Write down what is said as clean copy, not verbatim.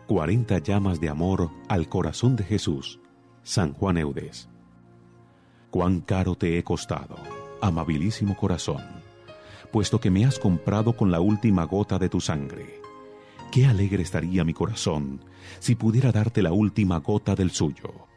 40 llamas de amor al corazón de Jesús. San Juan Eudes. Cuán caro te he costado, amabilísimo corazón, puesto que me has comprado con la última gota de tu sangre. Qué alegre estaría mi corazón si pudiera darte la última gota del suyo.